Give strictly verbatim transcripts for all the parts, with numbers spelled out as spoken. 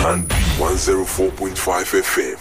Plan B one oh four point five F M.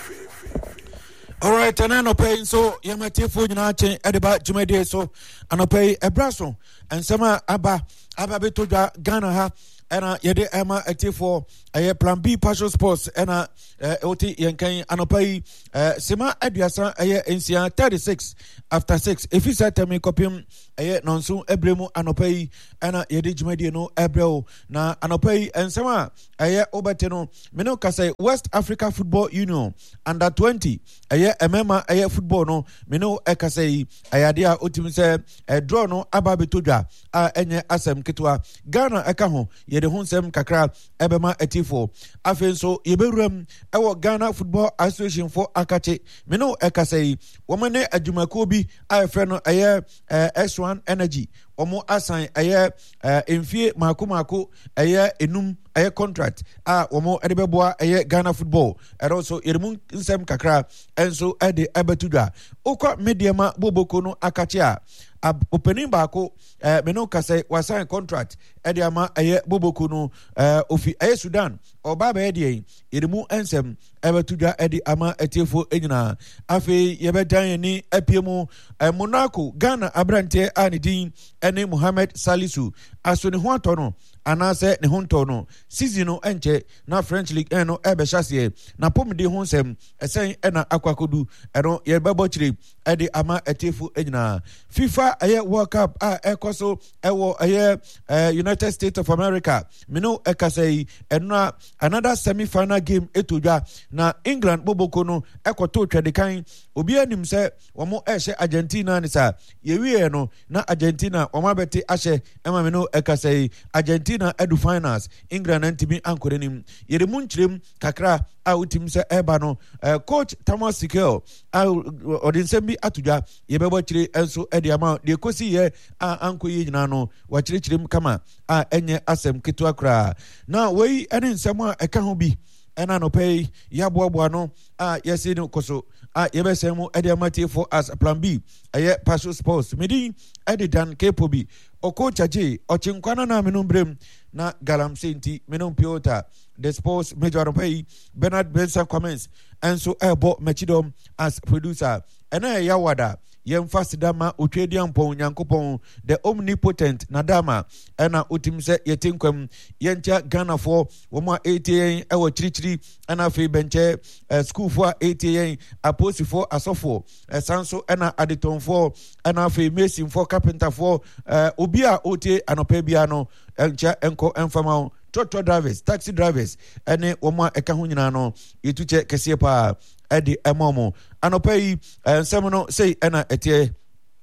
All right, and I no pay so yamati fu nyina chen ediba jumede so anopai ebraso and sama aba aba betodwa Ghana ha ena yede ema atifo eye Plan B Partial Sports ena oti yenkan anopai sema aduasa eye ensia thirty-six after six efisa temi kopim eye nonso ebremu anopai ena yede jumede no ebreo na anopai ensama eye obete no meno kasai West Africa Football Union under twenty eye emema eye football no meno ekasai ayade a otim se draw no aba betodwa a enye asem ketwa Ghana eka ho yede hunsem kakra ebema etifo afenso yeberuam ewo Ghana Football Association for akache meno ekasai womane adwumako bi afre no eye S one Energy omo asan eye emfie mako mako eye enum eye contract a omo edebeboa eye Ghana football and also yeremun nsem kakra enso ede ebetudwa okwa mediama boboko no akache a opening bako eh, meno kase wasan contract ede ama eye boboko no eh, ofi eye Sudan obaba ede yeremu ensem ebetudwa ede ama etiefo enyina afi yebedan ni apiemu eh, Monaco Ghana abrante anidin ene Mohamed Salisu asoni ho atono anase ne ho ntono season no enche na French League eno ebe hyasie na pomde ho nsem esen ena akwakodu eno yebebo chire ede ama etiefo enyina FIFA aye World Cup a ekoso ewo aye uh, United States of America mino ekasei eno another semi final game etodwa na England boboko no ekoto twedekan obi anim se womo ehye Argentina ni sa yewie no na Argentina womo beti ahye ema mino ekasei Argentina edu finals England antimi ankorenim yeremun chirem kakra a utim se eba no uh, coach Thomas Tuchel a odinsembi atudwa yebebo chire enso ede ama de kosi ye a ankoye nyina no wa chire chirem kama a enye asem ketwa kra na wei ene nsem a eka ho bi ena no pay ya boaboa no a yesi no koso a yebesemu ede amati for as Plan B aye Partial Sports medi ede dan kepobi okocha je ochinkwana na menumbrem na galamsenti menum piota the sports major pay Bernard Benson comments enso ebo mechidom as producer ena yawada yemfast dama otwediampon nyankopon the omnipotent nadama ena otimse yetinkwam yencha Ghana for woma eighty ewo chirichiri ena fe benche uh, school for eighty aposi for asofo uh, sanso ena aditon for ena fe mason for carpenter for uh, obia ote anopa bia no encha enko enfama toto drivers taxi drivers ene woma eka ho nyina no yetuche kese pa edi emomo anopai ensemono sei ena etie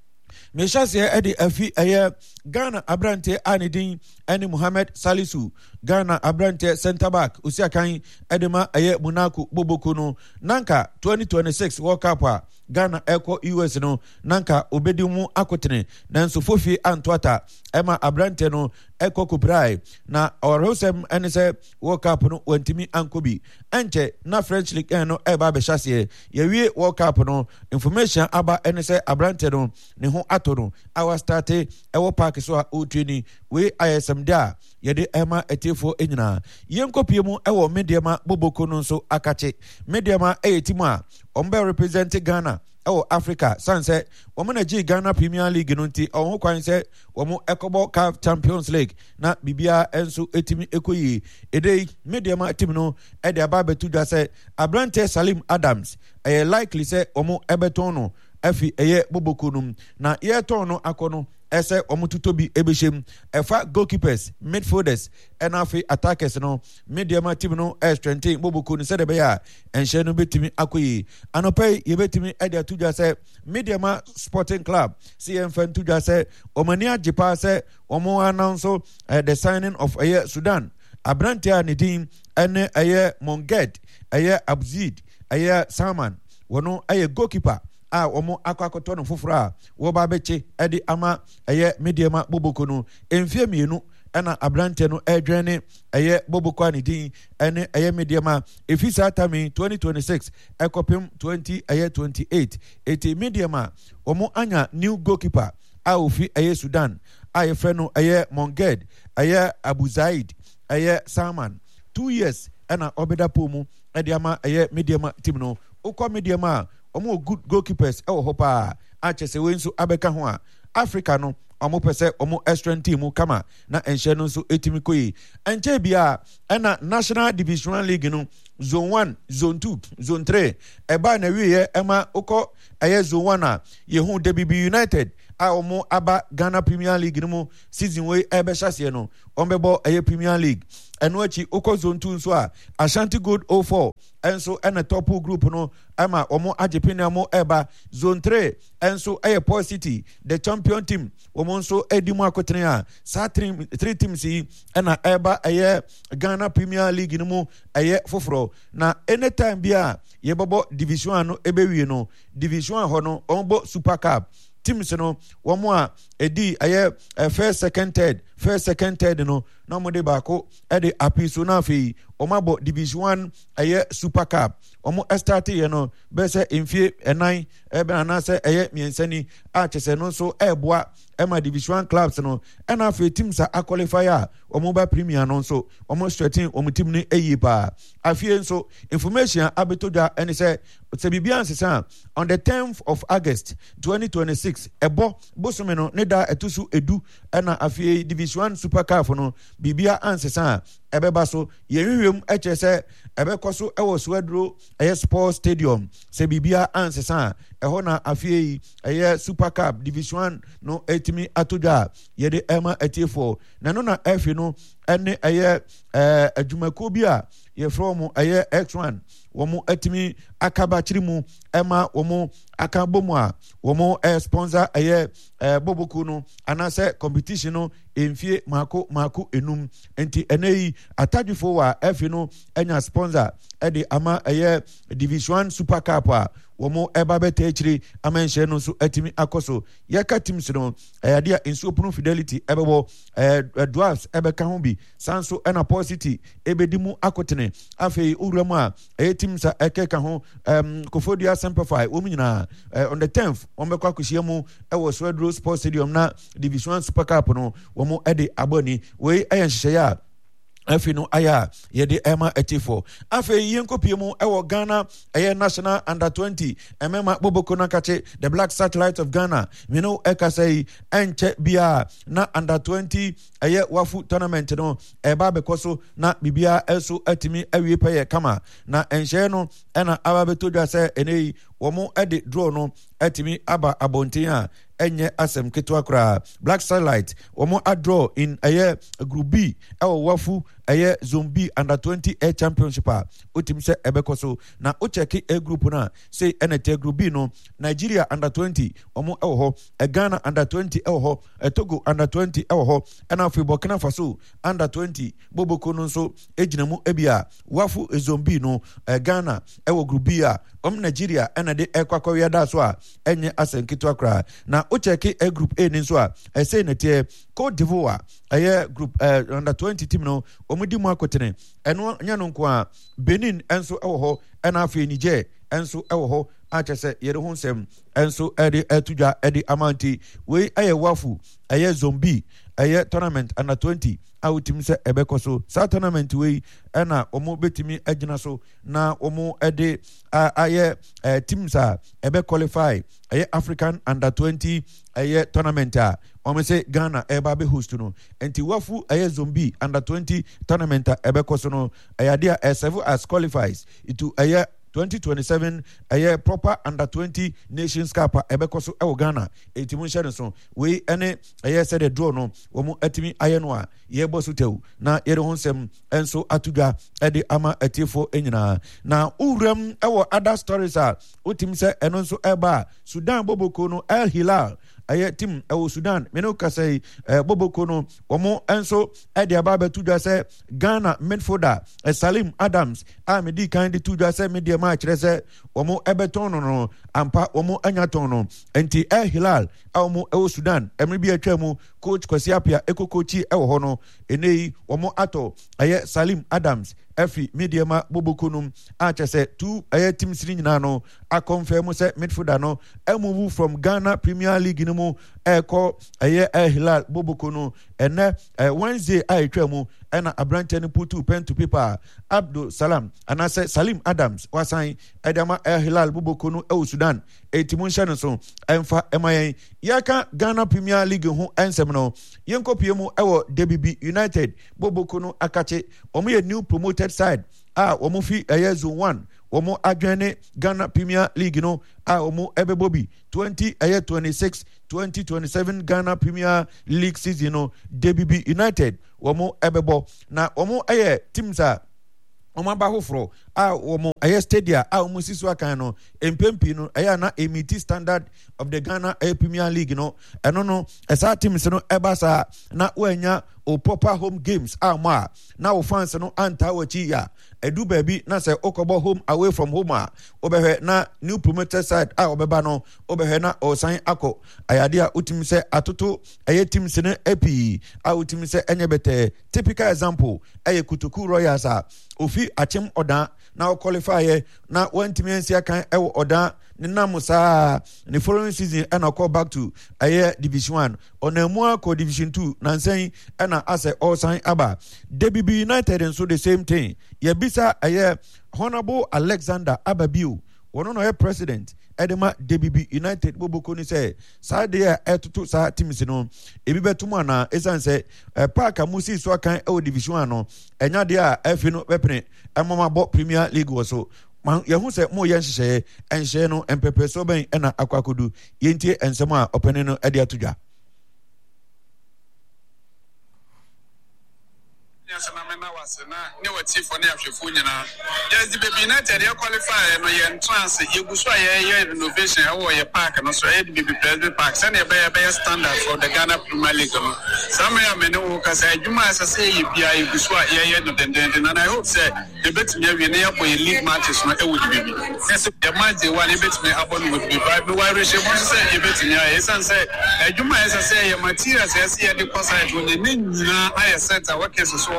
meshase edi afi eye Ghana abrante anidin eni Mohamed Salisu Ghana abrante center back usiakan edema eye Monaco boboko no nanka twenty twenty-six World Cup a Ghana eko U S no nanka obedimu akotene nanso fofi antwata ema abrante no eko kuprai na orosem enese World Cup no wantimi ankobi enche na French League no eba be hyase yewie World Cup no information aba enese abrante no ne ho atono our start ewo park so a otweni we I S M da yede ema etefo enyina yenkopiemu ewo mediama boboko no so akache mediama eyetimu a ombe represent Ghana ewo Africa sanse womo na G Ghana Premier League no nti oho kwan se womo ekobo C A F Champions League na bibia enso etimi ekoyi edei mediama team no e de aba betudwa se Abrante Salim Adams e likely se womo ebeton no afi eye boboko no na ye ton no akono ese omututobi ebeshem efa goalkeepers midfielders and afi attackers no mediama team no e strengthen boboko no se de be ya enhye no betimi akoyi anopai ye betimi e de tudwa se mediama Sporting Club C M F tudwa se omani agipa se omo announce uh, the signing of a Sudan abrante anidin ene aye Monged aye Abzid aye Salman wono aye goalkeeper a omo akwakoto no fofora wo ba beche edi ama eye mediama boboko no emfie mienu ena abrante no edwene eye boboko anidin ene eye mediama efisa atami twenty twenty-six ekopim twenty eye twenty-eight eti mediama omo anya new goalkeeper a ofi eye Sudan a ye freno eye Monged eye Abu Zaid eye Salman two years ɛna ɔbɛda po mu ɛde ama ɛyɛ medium team no ukɔ medium a ɔmo good goalkeepers ɛwɔ hɔ pa a kyerɛ we nso abɛka ho a Africa no ɔmo pɛ sɛ ɔmo extra team mu kama na ɛnhyɛ no nso etimi koyi ɛnkyɛ bia ɛna National Division League no zone one zone two zone three ɛba na wiye ɛma ukɔ ɛyɛ zone one a yehu D B B United a ɔmo aba Ghana Premier League no mu season we ɛbɛhyɛ no ɔmbɛbɔ ɛyɛ Premier League ɛno akyi ukɔ zone two nso a Ashanti Gold oh four ɛnso ɛna top group no ɛma ɔmo agyepene mo ɛba zone three ɛnso ɛyɛ Paul City the champion team ɔmo nso ɛdi mu akotene a saa three, three teams yi ɛna ɛba ɛyɛ Ghana Premier League no mu ɛyɛ foforo na anytime bia yɛbɛbɔ division ano ɛbɛwie no division hɔ no ɔmo Super Cup teams no wɔn a edi ɛyɛ first second third first second third no na wɔn de baako ɛde api so na afei wɔn abɔ division one ɛyɛ Super Cup wɔn ɛstarte yɛ no bɛsɛ mfie ɛnan ɛbɛn anaasɛ ɛyɛ mmiɛnsa ni a kyesɛ no nso ɛɛboa ɛma division one clubs no ɛna afei teams a aqualify a wɔn ba premier no nso wɔn strengthen wɔn team no ɛyie paa afei nso information a abɛtɔ dwa ɛne sɛ sɛ biribi ansesa on the tenth of August twenty twenty-six ɛbɔ bosome no ne da ɛto so edu ɛna afei division one Super Cup no bibia ansesa ɛbɛba so yɛhwehwɛm ɛkyɛ sɛ ɛbɛkɔ so ɛwɔ Suwaduro ɛyɛ Sports Stadium sɛ bibia ansesa ɛhɔ na afei ɛyɛ Super Cup division one no etimi atodwa yɛde ɛma atiefo na no na ɛfi no ɛne ɛyɛ ɛɛ adwumakuo bi a yɛfrɛ mo ɛyɛ X one wɔn etimi akaba kyiri mu ɛma wɔn aka bɔ mu a wɔn ɛɛ sponsor ɛyɛ ɛɛ boboku no anaasɛ competition no mfie maako maako enum nti ɛnɛ yi atadwifo wa ɛfi no ɛnya sponsor ɛde ama ɛyɛ division one Super Cup a wɔn ɛba bɛtɛ akyire ama nhyɛn no nso ɛtumi akɔ so yɛka teams no ɛyɛde a nsuo pono Fidelity ɛbɛbɔ ɛɛ Dwarfs ɛbɛka ho bi sanso ɛna Paul City ɛbɛdi mu akotene afei owura mu a ɛyɛ teams a ɛkeka ho ɛɛm Kofodia Semperfi wɔn nyinaa ɛɛ on the tenth wɔn bɛkɔ akɔhyia mu ɛwɔ Suwaduro Sports Stadium na division one Super Cup no wɔn ɛde abɔ ni wei ɛyɛ nhyehyɛeɛ a afi no aya yɛde ɛma atifo afei yɛnkɔpie mu ɛwɔ Ghana ɛyɛ national under twenty ɛmɛma boboko na kache the Black Satellite of Ghana mino ɛkasa yi ɛnkyɛ bia na under twenty ɛyɛ wafu tournament no ɛba bɛkɔ so na bibia ɛso atimi awie pɛyɛ kama na ɛnhyɛ no ɛna aba bɛtɔ dwa sɛ ɛnɛ wɔn ɛde draw no ɛtimi aba abɔnten a ɛnyɛ asɛm ketewa koraa Black Satellite wɔn adraw in ɛyɛ group B ɛwɔ wafu ɛyɛ zone B under twenty air championship a otim sɛ ɛbɛkɔ so na o check a group na say ɛna te group B no Nigeria under twenty wɔn ɛwɔ hɔ Ghana under twenty ɛwɔ hɔ Togo under twenty ɛwɔ hɔ ɛna afei Burkina Faso under twenty boboko no nso egyina mu ebia wafu zone B no Ghana ɛwɔ group B a wɔn Nigeria ɛna de ɛkɔ akɔwia da so a ɛnyɛ asɛm ketewa koraa na o check a group A ni nso a ɛsɛ na te Cote d'Ivoire ɛyɛ group uh, under twenty team no ɔmo di mu akotene ɛno nya no nko a Benin ɛnso ɛwɔ hɔ ɛna afei Niger ɛnso ɛwɔ hɔ akyɛ sɛ yɛde ho nsɛm ɛnso ɛde ɛtodwa ɛde amanti wei ɛyɛ wafu ɛyɛ zombi ɛyɛ tournament under twenty a wotim sɛ ɛbɛkɔ so saa tournament wei ɛna ɔmo betimi agyina so na ɔmo ɛde ayɛ uh, teams a ɛbɛ qualify ɛyɛ African under twenty ɛyɛ tournament a ɔmo sɛ Ghana ɛba bɛ host no enti wafu ɛyɛ zombi under twenty tournament a ɛbɛkɔ so no ɛyɛ ade a ɛserve as qualifies itu ɛyɛ twenty twenty-seven ɛyɛ proper under twenty Nations Cup a ɛbɛkɔ so ɛwɔ Ghana eti mu nhyɛ no so wei ɛne ɛyɛ sɛ de draw no wɔn ɛtumi ayɛ no a yɛbɔ so tew na yɛde ho nsɛm ɛnso atodwa ɛde ama ɛtiefo nyinaa na uwuram ɛwɔ other stories a wotim sɛ ɛno nso ɛba Sudan boboko no El Hilal ɛyɛ team ɛwɔ Sudan mene kasa yi ɛɛ boboko no wɔn ɛnso ɛde aba abɛto dwa sɛ Ghana midfielder Salim Adams a medi kan de to dwa sɛ media ma kyerɛ sɛ wɔn ɛbɛtɔn no no ampa wɔn anya tɔn no nti El Hilal a wɔn ɛwɔ Sudan ɛmɛ bi atwa mu coach Kwasi Apia ekokochi ɛwɔ hɔ no ene yi wɔn atɔ ɛyɛ Salim Adams ɛfi media ma boboko no a kyerɛ sɛ two ɛyɛ teams ni nyinaa no a confirm sɛ midfielder no ɛmove from Ghana Premier League no mu ɛkɔ ɛyɛ El Hilal boboko no ɛnɛ ɛ Wednesday a etwa mu ɛna abrante no putu pen to paper Abdul Salam anase Salim Adams wasan Edama El Hilal Boboko no e Sudan etimun hye no so emfa emayen yaka Ghana Premier League ho ensem no yenkopie mu ewo D B B United Boboko no akache omo ye new promoted side a omo fi eye zone one omo adwene Ghana Premier League no a omo ebebobi twenty eye twenty-six twenty twenty-seven Ghana Premier League season no D B B United omo ebebo na omo eye teams a omo ba hofro a omo eye stadia a omo siso akan no empempi no eye na emiti standard of the Ghana Premier League no eno no esa teams no ebasa na wanya o proper home games ama na o fans no anta wachi ya edu baby na say okobo home away from home a obehwe na new promoted side a obeba no obehwe na o san akọ ayade a utim say atoto eye teams no epi a utim say enyebete typical example eye Kutuku Royals a ofi achim odan na qualify na wantimi ansia kan ewo odan ne namusa the following season and I call back to aye division one onamua ko division two na nsan and ase all sign aba D B B United and so the same thing ye bisa aye Honorable Alexander Ababiu wono no president edema D B B United Boboko ni say sa de etutu sa teams no ebi betumu na esan say park amusi so kan e division one no enya de a afi no bepene emama bo Premier League wo so yahu se mo yen hye enhye no empepe so ben na akwakodu yentie ensem a opene no ade atudwa yes na me na wase na ne wati for na ahwefo nyina yes the baby United ya qualify no ye trans yeguso ye ye renovation e wo ye park no so ye the baby president park say na be be standard for the Ghana Premier League no some ya me no wo kasa adwuma asase ye bia yeguso ye ye no denden and I hope say the bet me we na ye boy league matches no e wo the baby yes the match the one bet me abon with the vibe no why reshe mo say ye bet me ye san say adwuma asase ye materials yes ye the cost side no ni nyina aye center work so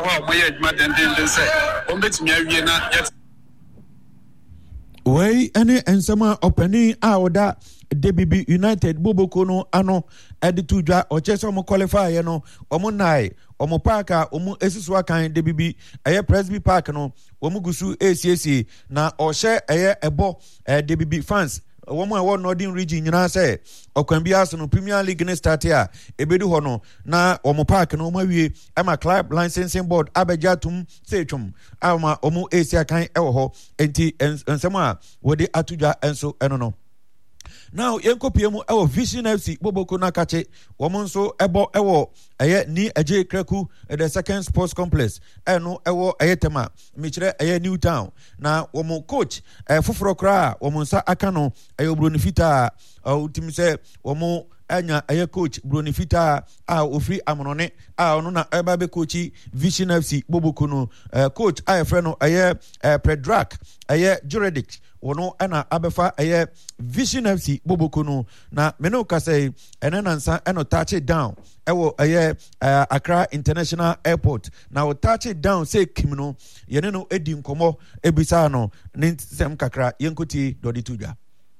Way any ensema opening out D B B United Boboko no ano editudwa ochese omo qualify ye no omo nai omo parka omo esiso akan D B B eye Presby Park no omo gusu A C C na ohye eye ebo D B B fans woman a won Northern region nyina say okwan bia so no Premier League ne start here ebedu ho no na omo park no omo wie ama club licensing board abejatum setwum ama omo asia kan ewo ho enti ensem a wodi atudwa enso eno no now yenkopie mu ewo Vision F C Boboko na kache womo nso ebo ewo eye ni aje kraku the second sports complex eno ewo eye tema michire eye New Town na womo coach eh, foforo kra womo nsa aka no eye Broni Fita ultimi se womo anya eye coach Broni Fita a ofri amonone a ono na eba be coachi Vision F C Boboko no uh, coach a efre no eye uh, Predrack eye Juredic wono ana abefa eye Vision F C Boboko no na meno kase enana nsa eno touch it down ewo eye uh, Accra International Airport na wo touch it down say kimno yene no edi nkomo ebisa no nsem kakra yenkoti dodi tudwa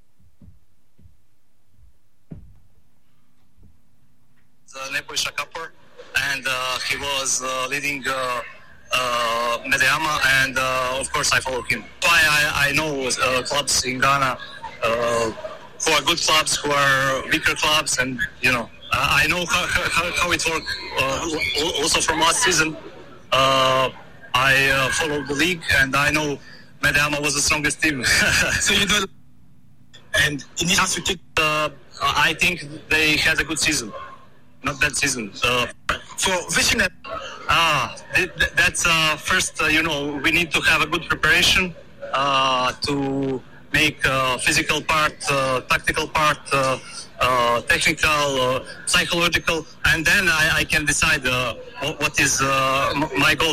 Nepo Shakapur, and uh, he was uh, leading uh, uh, Medeama, and uh, of course I follow him. I, I, I know uh, clubs in Ghana uh, who are good clubs, who are weaker clubs, and you know I know how, how, how it works. Uh, also from last season, uh, I uh, followed the league, and I know Medeama was the strongest team. So you know, and in this aspect, uh, I think they had a good season. Not that season. Uh, for Vision, ah, th- th- that's uh, first. Uh, you know, we need to have a good preparation uh, to make uh, physical part, uh, tactical part, uh, uh, technical, uh, psychological, and then I, I can decide uh, what is uh, m- my goal.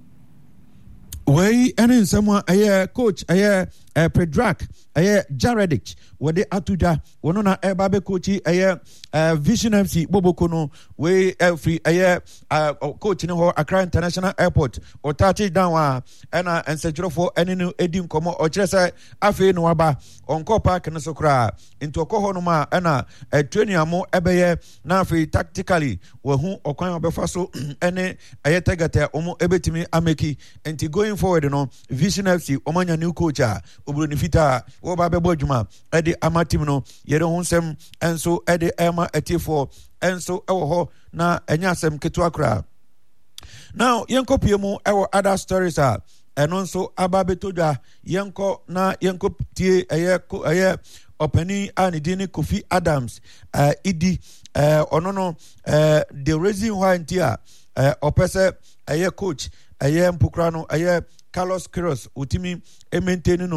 Way and someone a coach a uh, Predrack aye Jaredic wode atuda wono na eba be coachi aye uh, Vision F C Boboko no we every aye uh, coach no Accra International Airport o touch down wa na ensejuro for ene no edi nkomo o kire se afi no aba onko park no sokra into okoho no ma na uh, training amo ebeye na afi tactically wahu okwan obefa so ene ayetegata omo ebetimi ameki enti going forward no Vision F C omanya new coach a obro ni fita wo ba bebo adwuma ede ama team no yere ho nsem enso ede ema etifo enso ewo ho na enya asem ketu akra. Now yenko piemu ewo other stories a eno nso aba betodwa yenko na yenko tie eye eye openi ani dini Kofi Adams uh, idi uh, ono no uh, the reason why ntia uh, opese eye coach eye mpukra no eye Carlos Queiroz utimi e maintain no